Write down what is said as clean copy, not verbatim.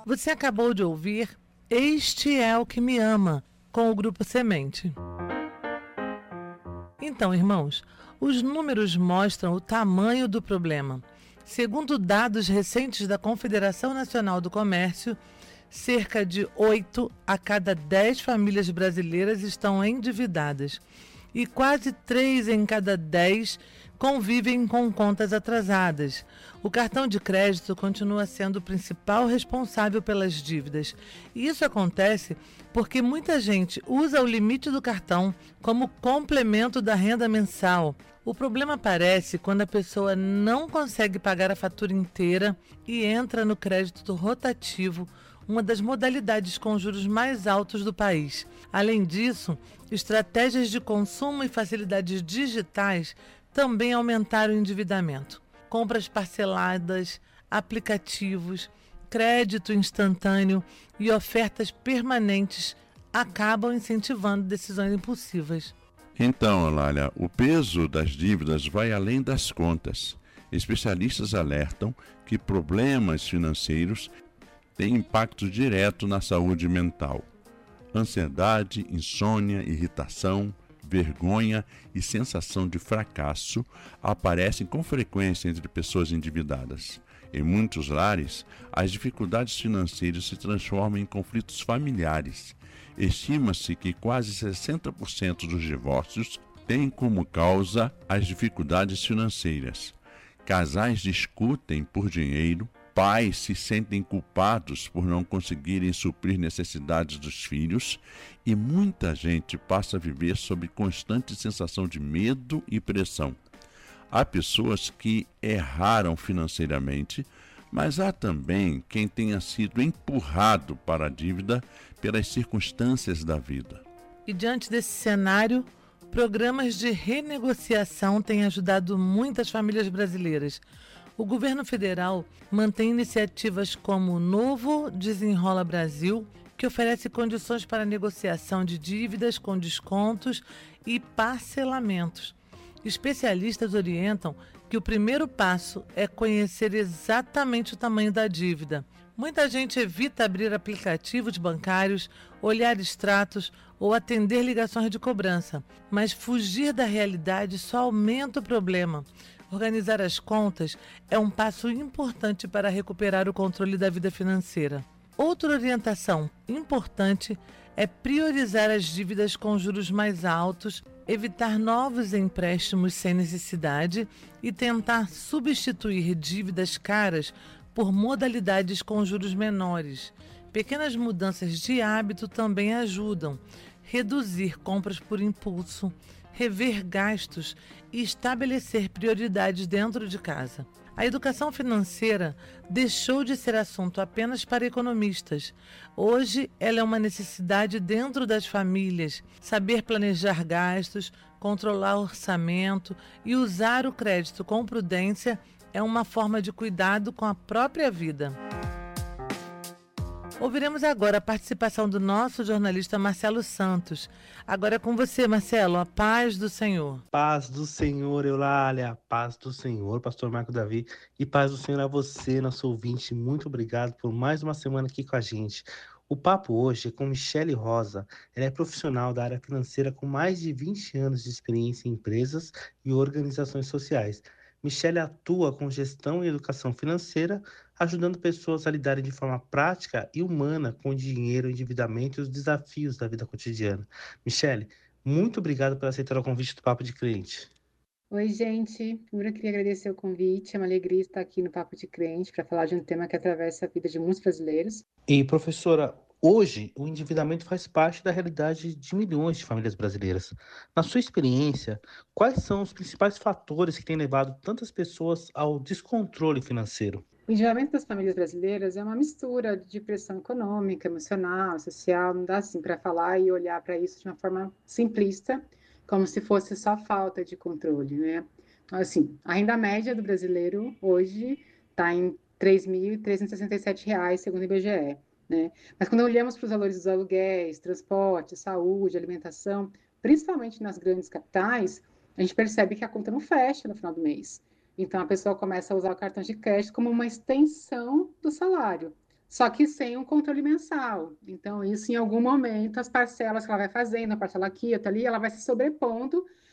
Você acabou de ouvir Este é o que me ama, com o Grupo Semente. Então, irmãos, os números mostram o tamanho do problema. Segundo dados recentes da Confederação Nacional do Comércio, cerca de 8 a cada 10 famílias brasileiras estão endividadas e quase 3 em cada 10 convivem com contas atrasadas. O cartão de crédito continua sendo o principal responsável pelas dívidas. E isso acontece porque muita gente usa o limite do cartão como complemento da renda mensal. O problema aparece quando a pessoa não consegue pagar a fatura inteira e entra no crédito rotativo, uma das modalidades com juros mais altos do país. Além disso, estratégias de consumo e facilidades digitais também aumentaram o endividamento. Compras parceladas, aplicativos, crédito instantâneo e ofertas permanentes acabam incentivando decisões impulsivas. Então, Eulália, o peso das dívidas vai além das contas. Especialistas alertam que problemas financeiros têm impacto direto na saúde mental. Ansiedade, insônia, irritação, vergonha e sensação de fracasso aparecem com frequência entre pessoas endividadas. Em muitos lares, as dificuldades financeiras se transformam em conflitos familiares. Estima-se que quase 60% dos divórcios têm como causa as dificuldades financeiras. Casais discutem por dinheiro, pais se sentem culpados por não conseguirem suprir necessidades dos filhos e muita gente passa a viver sob constante sensação de medo e pressão. Há pessoas que erraram financeiramente, mas há também quem tenha sido empurrado para a dívida pelas circunstâncias da vida. E diante desse cenário, programas de renegociação têm ajudado muitas famílias brasileiras. O governo federal mantém iniciativas como o Novo Desenrola Brasil, que oferece condições para negociação de dívidas com descontos e parcelamentos. Especialistas orientam que o primeiro passo é conhecer exatamente o tamanho da dívida. Muita gente evita abrir aplicativos bancários, olhar extratos ou atender ligações de cobrança, mas fugir da realidade só aumenta o problema. Organizar as contas é um passo importante para recuperar o controle da vida financeira. Outra orientação importante é priorizar as dívidas com juros mais altos, evitar novos empréstimos sem necessidade e tentar substituir dívidas caras por modalidades com juros menores. Pequenas mudanças de hábito também ajudam. Reduzir compras por impulso, rever gastos e estabelecer prioridades dentro de casa. A educação financeira deixou de ser assunto apenas para economistas. Hoje, ela é uma necessidade dentro das famílias. Saber planejar gastos, controlar o orçamento e usar o crédito com prudência é uma forma de cuidado com a própria vida. Ouviremos agora a participação do nosso jornalista Marcelo Santos. Agora é com você, Marcelo, a paz do Senhor. Paz do Senhor, Eulália, paz do Senhor, pastor Marco Davi, e paz do Senhor a você, nosso ouvinte. Muito obrigado por mais uma semana aqui com a gente. O papo hoje é com Michele Rosa. Ela é profissional da área financeira com mais de 20 anos de experiência em empresas e organizações sociais. Michele atua com gestão e educação financeira, ajudando pessoas a lidarem de forma prática e humana com o dinheiro, o endividamento e os desafios da vida cotidiana. Michele, muito obrigado por aceitar o convite do Papo de Crente. Oi, gente. Primeiro eu queria agradecer o convite. É uma alegria estar aqui no Papo de Crente para falar de um tema que atravessa a vida de muitos brasileiros. E, professora, hoje o endividamento faz parte da realidade de milhões de famílias brasileiras. Na sua experiência, quais são os principais fatores que têm levado tantas pessoas ao descontrole financeiro? O endividamento das famílias brasileiras é uma mistura de pressão econômica, emocional, social. Não dá assim para falar e olhar para isso de uma forma simplista, como se fosse só falta de controle, né? Assim, a renda média do brasileiro hoje está em R$ 3.367, segundo o IBGE, né? Mas quando olhamos para os valores dos aluguéis, transporte, saúde, alimentação, principalmente nas grandes capitais, a gente percebe que a conta não fecha no final do mês. Então, a pessoa começa a usar o cartão de crédito como uma extensão do salário, só que sem um controle mensal. Então, isso em algum momento, as parcelas que ela vai fazendo, a parcela aqui, outra ali, ela vai se sobrepondo